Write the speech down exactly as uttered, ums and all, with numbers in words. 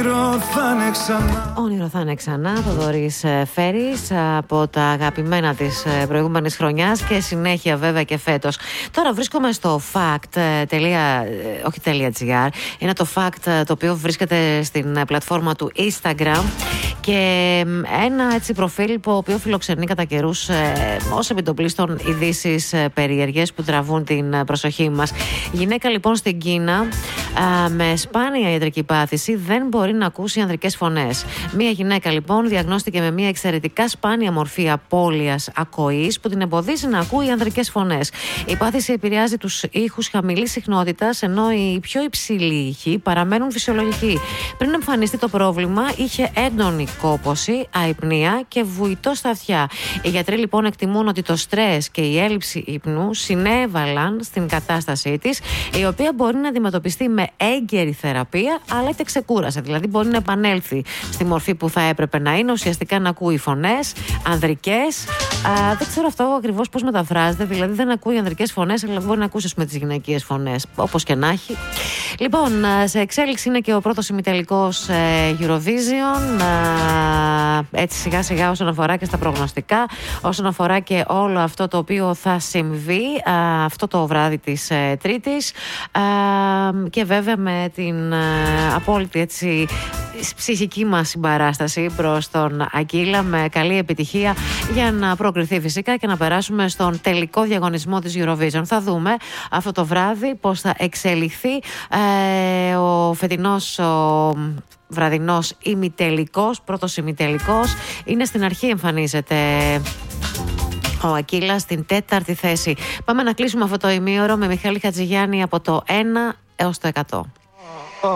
όνειρο θα είναι ξανά. Όνειρο θα είναι ξανά. Θοδωρής Φέρης, από τα αγαπημένα της προηγούμενης χρονιάς και συνέχεια βέβαια και φέτος. Τώρα βρίσκομαι στο fact. όχι .gr. Είναι το fact το οποίο βρίσκεται στην πλατφόρμα του Instagram και ένα έτσι προφίλ που οποίο φιλοξενεί κατά καιρούς ε, ως επιτοπλίστων ειδήσεις ε, περίεργες που τραβούν την προσοχή μας. Γυναίκα λοιπόν στην Κίνα ε, με σπάνια ιατρική πάθηση δεν μπορεί να ακούσει ανδρικές φωνές. Μία γυναίκα λοιπόν διαγνώστηκε με μία εξαιρετικά σπάνια μορφή απώλειας ακοής που την εμποδίζει να ακούει ανδρικές φωνές. Η πάθηση επηρεάζει τους ήχους χαμηλής συχνότητας, ενώ οι πιο υψηλοί ήχοι παραμένουν φυσιολογικοί. Πριν εμφανιστεί το πρόβλημα, είχε έντονη κόπωση, αϊπνία και βουητό στα αυτιά. Οι γιατροί λοιπόν εκτιμούν ότι το στρες και η έλλειψη ύπνου συνέβαλαν στην κατάστασή της, η οποία μπορεί να αντιμετωπιστεί με έγκαιρη θεραπεία, αλλά και ξεκούρασε. Δηλαδή μπορεί να επανέλθει στη μορφή που θα έπρεπε να είναι, ουσιαστικά να ακούει φωνές ανδρικές. Α, δεν ξέρω αυτό ακριβώς πώς μεταφράζεται, δηλαδή δεν ακούει ανδρικές φωνές, αλλά μπορεί να ακούσει με τις γυναικείες φωνές, όπως και να έχει. Λοιπόν, σε εξέλιξη είναι και ο πρώτος ημιτελικός Eurovision. Έτσι σιγά σιγά όσον αφορά και στα προγνωστικά, όσον αφορά και όλο αυτό το οποίο θα συμβεί αυτό το βράδυ της Τρίτης, και βέβαια με την απόλυτη έτσι ψυχική μας συμπαράσταση προς τον Ακύλα, με καλή επιτυχία για να προκριθεί φυσικά και να περάσουμε στον τελικό διαγωνισμό της Eurovision. Θα δούμε αυτό το βράδυ πώς θα εξελιχθεί ε, ο φετινός ο βραδινός ημιτελικός, πρώτος ημιτελικός. Είναι στην αρχή, εμφανίζεται ο Ακύλας στην τέταρτη θέση. Πάμε να κλείσουμε αυτό το ημίωρο με Μιχάλη Χατζηγιάννη από το ένα έως το εκατό.